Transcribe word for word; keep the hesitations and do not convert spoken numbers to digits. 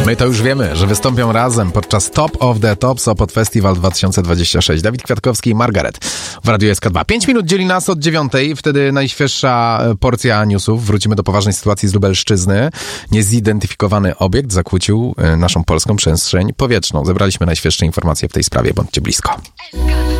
My to już wiemy, że wystąpią razem podczas Top of the Top Sopot Festival dwa tysiące dwudziesty szósty. Dawid Kwiatkowski i Margaret w Radiu S K dwa. Pięć minut dzieli nas od dziewiątej. Wtedy najświeższa porcja newsów. Wrócimy do poważnej sytuacji z Lubelszczyzny. Niezidentyfikowany obiekt zakłócił naszą polską przestrzeń powietrzną. Zebraliśmy najświeższe informacje w tej sprawie. Bądźcie blisko.